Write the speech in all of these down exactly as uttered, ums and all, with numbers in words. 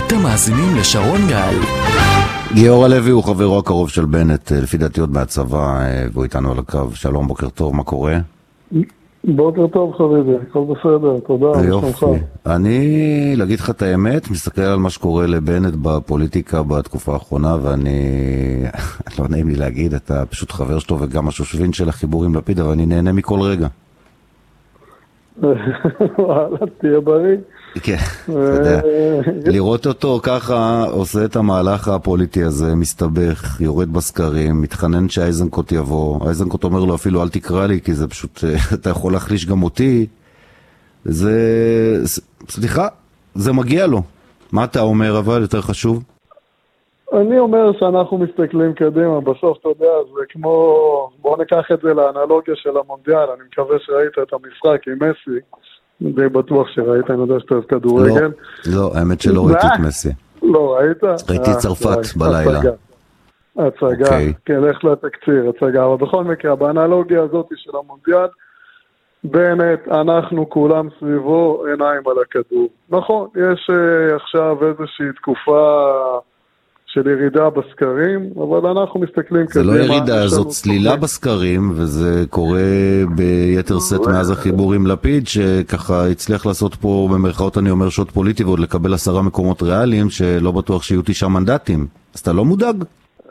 אתם מאזינים לשרון גל. גיורא לוי הוא חברו הקרוב של בנט, לפי דעתי עוד מהצבא, והוא איתנו על הקו. שלום, בוקר טוב, מה קורה? בוקר טוב חביבי, הכל בסדר, תודה. יופי. אני, להגיד לך את האמת, מסתכל על מה שקורה לבנט בפוליטיקה בתקופה האחרונה, ואני, לא נעים לי להגיד, אתה פשוט חבר שלו וגם השושבין של החיבור עם לפיד, אבל אני נהנה מכל רגע. וואלה, תהיה בריא. כן, אתה יודע, לראות אותו ככה עושה את המהלך הפוליטי הזה, מסתבך, יורד בסקרים, מתחנן שהאיזנקוט יבוא, האיזנקוט אומר לו אפילו אל תקרא לי, כי זה פשוט, אתה יכול להחליש גם אותי, זה, סליחה, זה מגיע לו. מה אתה אומר אבל, יותר חשוב? אני אומר שאנחנו מסתכלים קדימה, בסוף אתה יודע, זה כמו, בוא ניקח את זה לאנלוגיה של המונדיאל, אני מקווה שראית את המשחק עם מסי, די בטוח שראית, אני יודע שאתה אוהב כדורגל. לא, לא, האמת שלא ראיתי את מסי. לא, ראית? ראיתי צרפת בלילה. הצגה, כן, לך לתקציר, הצגה, אבל בכל מקרה, באנלוגיה הזאת של המונדיאל, באמת, אנחנו כולם סביבו עיניים על הכדור. נכון, יש עכשיו איזושהי תקופה של ירידה בסקרים, אבל אנחנו מסתכלים קדימה. זה לא ירידה, זאת צלילה בסקרים, וזה קורה ביתר סט מאז החיבור עם לפיד, שככה הצליח לעשות פה במרכאות אני אומר שוט פוליטי, ועוד לקבל עשרה מקומות ריאליים, שלא בטוח שיהיו תשעה מנדטים. אז אתה לא מודאג?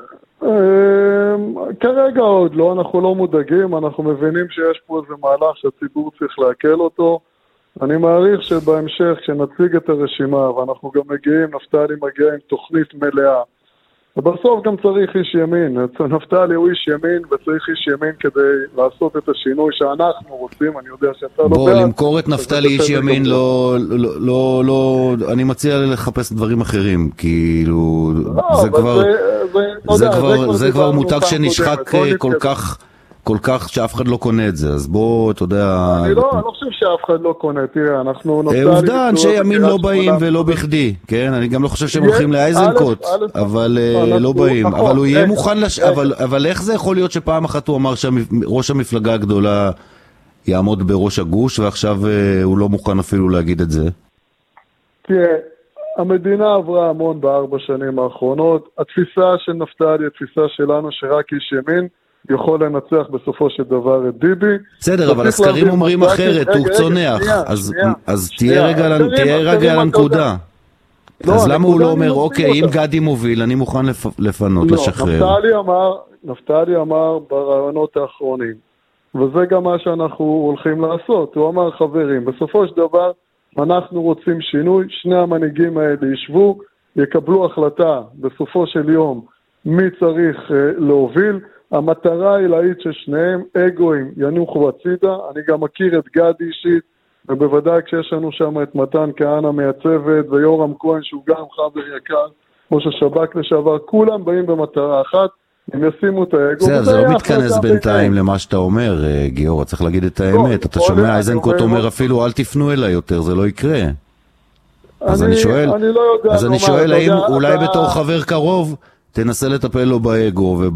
כרגע עוד לא, אנחנו לא מודאגים, אנחנו מבינים שיש פה איזה מהלך שהציבור צריך להקל אותו. אני מעריך שבהמשך כשנציג את הרשימה ואנחנו גם מגיעים, נפתלי מגיע עם תוכנית מלאה, ובסוף גם צריך איש ימין. נפתלי הוא איש ימין וצריך איש ימין כדי לעשות את השינוי שאנחנו רוצים. אני יודע שאתה לא בוא, למכור את נפתלי איש ימין לא, לא, לא, לא, אני מציע לחפש דברים אחרים, כאילו, זה כבר, זה כבר, זה כבר מותג שנשחק כל כך, כל כך שאף אחד לא קונה את זה, אז בוא, אתה יודע... אני לא, אני לא חושב שאף אחד לא קונה, תראה, אנחנו... עובדה, אנשי ימין לא באים ולא בכדי, כן? אני גם לא חושב שהם הולכים לאייזנקוט, אבל לא באים, אבל הוא יהיה מוכן, אבל איך זה יכול להיות שפעם אחת הוא אמר שראש המפלגה הגדולה יעמוד בראש הגוש, ועכשיו הוא לא מוכן אפילו להגיד את זה? תראה, המדינה עברה המון בארבע שנים האחרונות, התפיסה של נפתלי, התפיסה שלנו שרק איש ימין, יכול לנצח בסופו של דבר את ביבי. בסדר, אבל הסקרים אומרים אחרת, הוא צונח. אז תהיה רגע על הנקודה. אז למה הוא לא אומר, אוקיי, אם גדי מוביל, אני מוכן לפנות, לשחרר. נפתלי אמר ברעיונות האחרונים, וזה גם מה שאנחנו הולכים לעשות. הוא אמר, חברים, בסופו של דבר, אנחנו רוצים שינוי, שני המנהיגים האלה ישבו, יקבלו החלטה בסופו של יום, מי צריך להוביל, המטרה העילאית של שניהם, אגואים, ינוחו הצידה. אני גם מכיר את גדי אישית, ובוודאי כשיש לנו שם את מתן כהנא מהצוות, ויורם כהן שהוא גם חבר יקר, ראש השב"כ לשעבר, כולם באים במטרה אחת, הם ישימו את האגו. זה, זה לא מתכנס בינתיים למה שאתה אומר, גיורא, צריך להגיד את האמת. אתה שומע, איזנקוט אומר אפילו, אל תפנו אליי יותר, זה לא יקרה. אז אני שואל, אז אני שואל, האם אולי בתור חבר קרוב, תנסה לטפל לו באגו וב...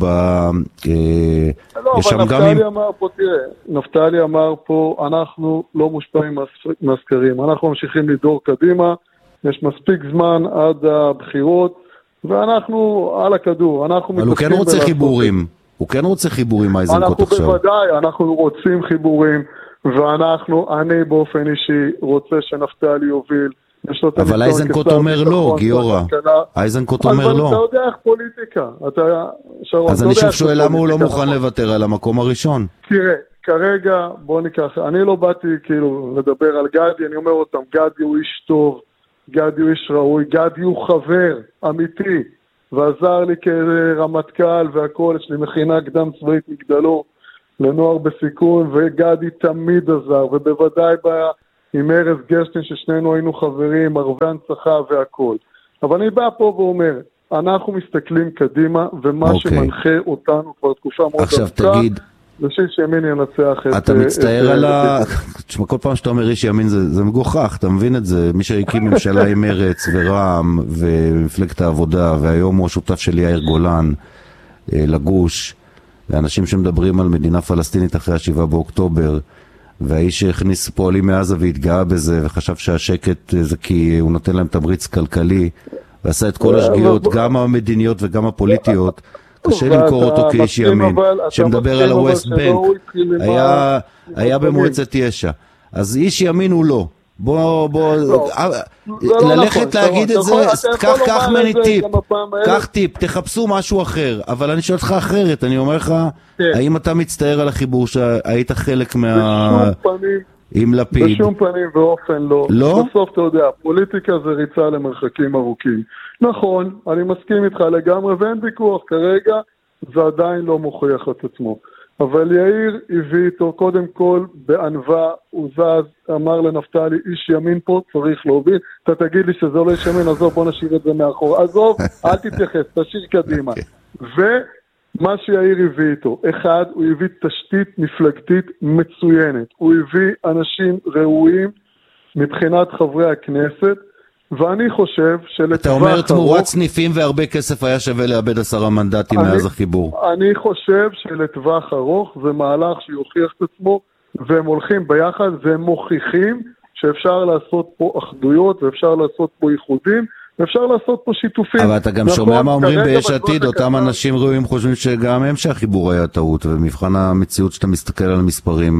לא, אבל נפתלי אמר פה, תראה, נפתלי אמר פה, אנחנו לא מושפעים מהסקרים, אנחנו ממשיכים לדור קדימה, יש מספיק זמן עד הבחירות, ואנחנו על הכדור, אנחנו... אבל הוא כן רוצה חיבורים, הוא כן רוצה חיבורים מהאיזנקוט עכשיו. אנחנו בוודאי, אנחנו רוצים חיבורים, ואנחנו, אני באופן אישי, רוצה שנפתלי יוביל, אבל אייזנקוט אומר לא, גיורא. אייזנקוט אומר לא. אבל אתה יודע איך פוליטיקה. אז אני שוב שואל למה הוא לא מוכן לוותר על המקום הראשון. תראה, כרגע בוא ניקח, אני לא באתי כאילו לדבר על גדי, אני אומר אותם, גדי הוא איש טוב, גדי הוא איש ראוי, גדי הוא חבר אמיתי, ועזר לי כרמטכ"ל והכל, יש לי מכינה קדם צבאית מגדלו לנוער בסיכון, וגדי תמיד עזר, ובוודאי בא... עם ארז גרשטיין ששנינו היינו חברים, ערבי הנצחה והכל. אבל אני בא פה ואומר, אנחנו מסתכלים קדימה, ומה okay. שמנחה אותנו כבר תקופה מאוד עכשיו תגיד, זה שאיש ימין ינצח את... אתה מצטער על ה... תשמע, כל פעם שאתה אומר איש ימין זה, זה מגוחך, אתה מבין את זה? מי שהקים ממשלה עם ארץ ורעם ומפלגת העבודה, והיום הוא השותף של יאיר גולן לגוש, לאנשים שמדברים על מדינה פלסטינית אחרי השבעה באוקטובר, והאיש שהכניס פועלים מעזה והתגאה בזה וחשב שהשקט זה כי הוא נותן להם תמריץ כלכלי, ועשה את כל השגיאות, גם המדיניות וגם הפוליטיות, קשה למכור אותו כאיש ימין, שמדבר על הווסט בנק, היה במועצת יש"ע. אז איש ימין הוא לא. בוא, בוא, ללכת להגיד את זה, קח ממני טיפ, קח טיפ, תחפשו משהו אחר, אבל אני שואל אותך אחרת, אני אומר לך, האם אתה מצטער על החיבור שהיית חלק מה... עם לפיד? בשום פנים ואופן לא. לא? בסוף אתה יודע, פוליטיקה זה ריצה למרחקים ארוכים. נכון, אני מסכים איתך לגמרי, ואין ויכוח, כרגע זה עדיין לא מוכיח את עצמו. אבל יאיר הביא איתו, קודם כל, בענווה, הוא זז, אמר לנפתלי, איש ימין פה צריך להוביל, אתה תגיד לי שזה לא איש ימין, עזוב, בוא נשאיר את זה מאחור, עזוב, אל תתייחס, תשאיר קדימה. ומה שיאיר הביא איתו, אחד, הוא הביא תשתית מפלגתית מצוינת, הוא הביא אנשים ראויים מבחינת חברי הכנסת, ואני חושב שלטווח אתה אומר תמורת סניפים והרבה כסף היה שווה לאבד עשרה מנדטים מאז החיבור. אני חושב שלטווח ארוך זה מהלך שיוכיח את עצמו, והם הולכים ביחד והם מוכיחים שאפשר לעשות פה אחדויות ואפשר לעשות פה איחודים ואפשר לעשות פה שיתופים. אבל אתה גם שומע מה אומרים ביש עתיד, אותם אנשים ראויים חושבים שגם הם שהחיבור היה טעות, ומבחן המציאות שאתה מסתכל על המספרים,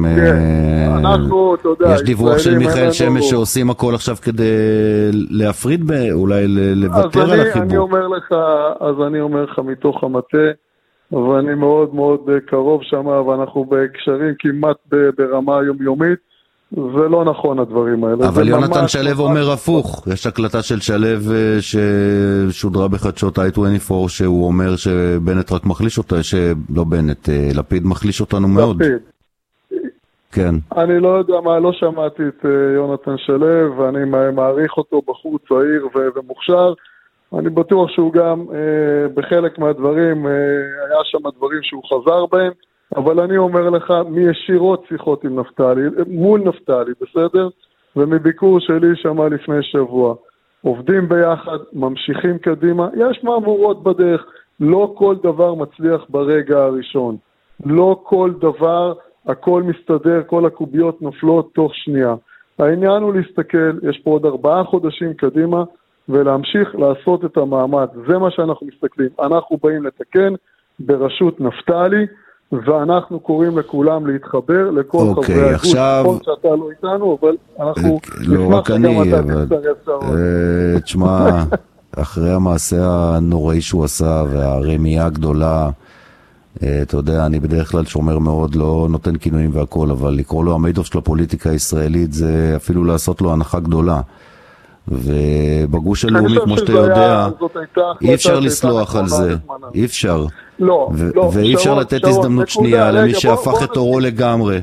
יש דיווח של מיכאל שמש שעושים הכל עכשיו כדי להפריד, אולי לוותר על החיבור. אני אומר לך, אז אני אומר לך מתוך המטה, ואני מאוד מאוד קרוב שם, ואנחנו בהקשרים כמעט ברמה יומיומית, זה לא נכון הדברים האלה. אבל יונתן שלו אומר הפוך, יש הקלטה של שלו ששודרה בחדשות איי עשרים וארבע שהוא אומר שבנט רק מחליש אותה, שלא בנט, לפיד מחליש אותנו מאוד. לפיד. כן. אני לא יודע מה, לא שמעתי את יונתן שלו, ואני מעריך אותו בחור צעיר ומוכשר, אני בטוח שהוא גם בחלק מהדברים, היה שם דברים שהוא חזר בהם, אבל אני אומר לך, מישירות שיחות עם נפתלי, מול נפתלי, בסדר? ומביקור שלי שמה לפני שבוע. עובדים ביחד, ממשיכים קדימה, יש מאמורות בדרך, לא כל דבר מצליח ברגע הראשון. לא כל דבר, הכל מסתדר, כל הקוביות נופלות תוך שנייה. העניין הוא להסתכל, יש פה עוד ארבעה חודשים קדימה, ולהמשיך לעשות את המאמץ. זה מה שאנחנו מסתכלים. אנחנו באים לתקן בראשות נפתלי, ואנחנו קוראים לכולם להתחבר לכל okay, חברי הגוש, עכשיו... כל שאתה לא איתנו, אבל אנחנו לא רק אני, אבל uh, תשמע, אחרי המעשה הנוראי שהוא עשה והרמייה הגדולה, uh, אתה יודע, אני בדרך כלל שומר מאוד, לא נותן כינויים והכל, אבל לקרוא לו המיידוף של הפוליטיקה הישראלית זה אפילו לעשות לו הנחה גדולה. ובגוש הלאומי, כמו שאתה יודע, אי אפשר לסלוח על זה, אי אפשר. לא, לא. ואי אפשר לתת הזדמנות שנייה למי שהפך את אורו לגמרי,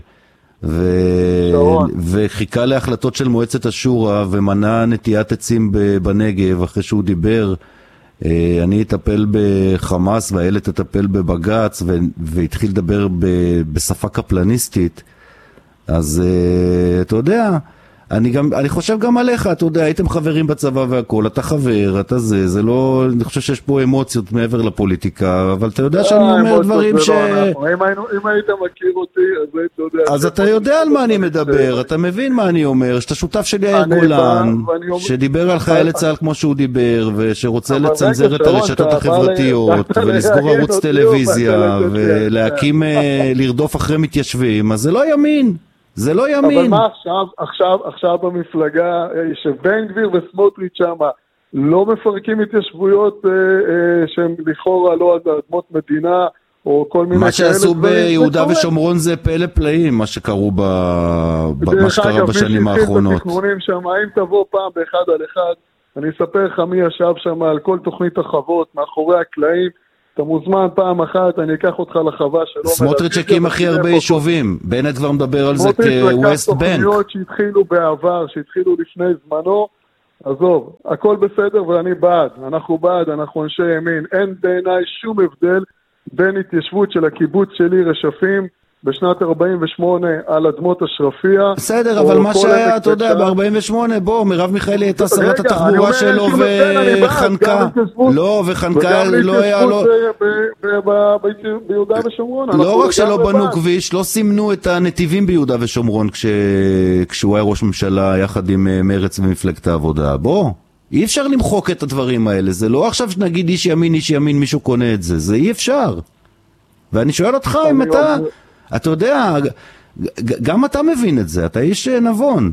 וחיכה להחלטות של מועצת השורא, ומנע נטיית עצים בנגב, אחרי שהוא דיבר, אני אטפל בחמאס, והאלה תטפל בבגץ, והתחיל לדבר בשפה קפלניסטית, אז אתה יודע, אני גם, אני חושב גם עליך, אתה יודע, הייתם חברים בצבא והכל, אתה חבר, אתה זה, זה לא, אני חושב שיש פה אמוציות מעבר לפוליטיקה, אבל אתה יודע שאני אומר דברים ש... אם היית מכיר אותי, אז היית יודע... אז אתה יודע על מה אני מדבר, אתה מבין מה אני אומר, שאתה שותף של יאיר גולן, שדיבר על חיילי צה"ל כמו שהוא דיבר, ושרוצה לצנזר את הרשתות החברתיות, ולסגור ערוץ טלוויזיה, ולהקים, לרדוף אחרי מתיישבים, אז זה לא ימין. זה לא ימין. אבל מה עכשיו, עכשיו, עכשיו במפלגה שבן גביר וסמוטריץ' שם לא מפרקים התיישבויות אה, אה, שהם לכאורה לא אדמות מדינה או כל מיני כאלה. מה שעשו ביהודה ושומרון זה פלא פלאים, מה שקרו ב... מה שקרה בשנים האחרונות. שם, אם תבוא פעם באחד על אחד, אני אספר לך מי ישב שם על כל תוכנית החוות, מאחורי הקלעים, אתה מוזמן פעם אחת, אני אקח אותך לחווה שלו. סמוטריץ' הקים הכי הרבה יישובים, בנט כבר מדבר על זה כווסט בנק. תוכניות שהתחילו בעבר, שהתחילו לפני זמנו, עזוב, הכל בסדר ואני בעד, אנחנו בעד, אנחנו אנשי ימין, אין בעיניי שום הבדל בין התיישבות של הקיבוץ שלי רשפים, בשנת ארבעים ושמונה על אדמות השרפיה. בסדר, אבל מה שהיה, אתה יודע, ב-ארבעים ושמונה, בוא, מרב מיכאלי הייתה שרת התחבורה שלו וחנקה, לא, וחנקה לא היה לו... ביהודה ושומרון. לא רק שלא בנו כביש, לא סימנו את הנתיבים ביהודה ושומרון כשהוא היה ראש ממשלה יחד עם מרץ ומפלגת העבודה. בוא, אי אפשר למחוק את הדברים האלה, זה לא עכשיו שנגיד איש ימין, איש ימין, מישהו קונה את זה, זה אי אפשר. ואני שואל אותך אם אתה, אתה יודע, גם אתה מבין את זה, אתה איש נבון.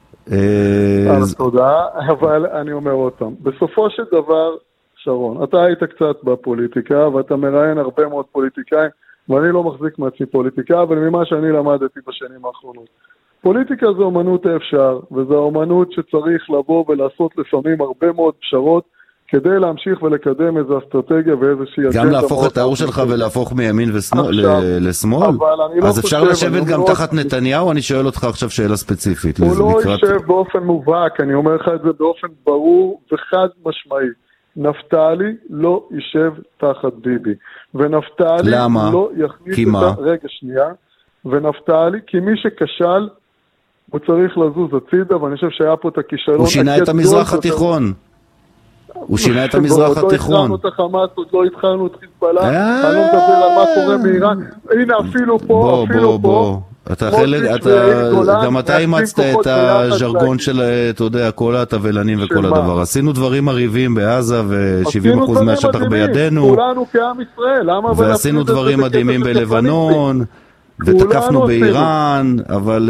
אז תודה, אבל אני אומר אותם, בסופו של דבר, שרון, אתה היית קצת בפוליטיקה, ואתה מראיין הרבה מאוד פוליטיקאים, ואני לא מחזיק מעצמי פוליטיקה, אבל ממה שאני למדתי בשנים האחרונות. פוליטיקה זה אומנות האפשר, וזו אומנות שצריך לבוא ולעשות לפעמים הרבה מאוד פשרות, כדי להמשיך ולקדם איזו אסטרטגיה ואיזושהי... גם להפוך את האור שלך ולהפוך מימין לשמאל? אז אפשר לשבת גם תחת נתניהו? אני שואל אותך עכשיו שאלה ספציפית. הוא לא יישב באופן מובהק, אני אומר לך את זה באופן ברור וחד משמעי. נפתלי לא יישב תחת ביבי. ונפתלי לא יכניס את ה... רגע שנייה. ונפתלי, כי מי שכשל, הוא צריך לזוז הצידה, ואני חושב שהיה פה את הכישלון... הוא שינה את המזרח התיכון. הוא שינה את המזרח התיכון. עוד לא התחלנו את החמאס, עוד לא התחלנו את חיזבאללה, אני לא מדבר על מה קורה באיראן. הנה, אפילו פה, אפילו פה. אתה חלק, גם אתה אימצת את הז'רגון של, אתה יודע, כל התבלנים וכל הדבר. עשינו דברים מריבים בעזה ו-שבעים אחוז מהשטח בידינו. כולנו כעם ישראל. ועשינו דברים מדהימים בלבנון, ותקפנו באיראן, אבל...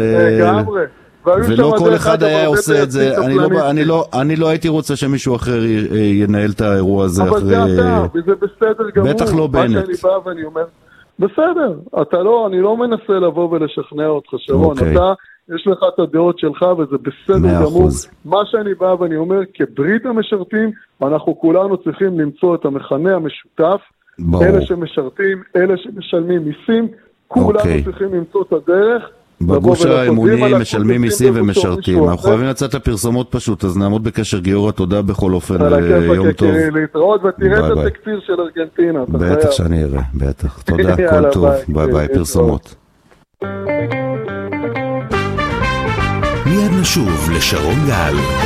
ולא כל אחד היה עושה את זה. אני לא הייתי רוצה שמישהו אחר ינהל את האירוע הזה אחרי... אבל זה אתה, וזה בסדר גמור. בטח לא בנט. מה שאני בא ואני אומר... בסדר, אתה לא, אני לא מנסה לבוא ולשכנע אותך, שרון, okay. אתה, יש לך את הדעות שלך וזה בסדר גמור. מה שאני בא ואני אומר, כברית המשרתים, אנחנו כולנו צריכים למצוא את המכנה המשותף, בוא. אלה שמשרתים, אלה שמשלמים מיסים, כולנו okay. צריכים למצוא את הדרך. בגוש האמוני משלמים מיסים ומשרתים. אנחנו חייבים לצאת לפרסומות פשוט, אז נעמוד בקשר. גיורא, תודה בכל אופן, יום טוב. להתראות ותראה את התקציר של ארגנטינה. בטח שאני אראה, בטח. תודה, כל טוב. ביי ביי, פרסומות. מיד נשוב לשרון גל.